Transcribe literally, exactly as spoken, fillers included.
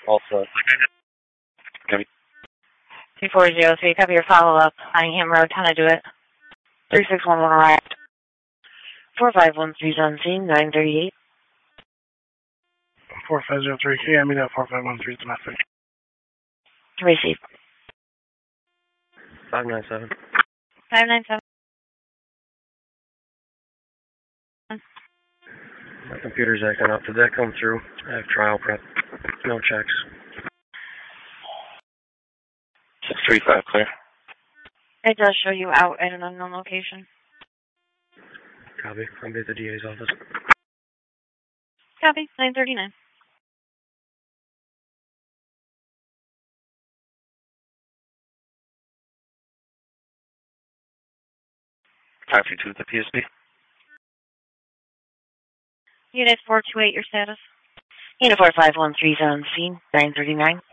Also, two four zero three, copy your follow-up. Cunningham Road, time to do it. three six one one arrived. four five one three is on scene, nine thirty-eight. four five zero three, K, I mean that four five one three domestic. Receive. five nine seven. five nine seven. My computer's acting up. Did that come through? I have trial prep. No checks. six three five, clear. It does show you out at an unknown location. Copy. I'll be at the D A's office. Copy, nine thirty-nine. five two two at the P S B. Unit four two eight, your status? Unit four five one three is on scene, nine thirty-nine.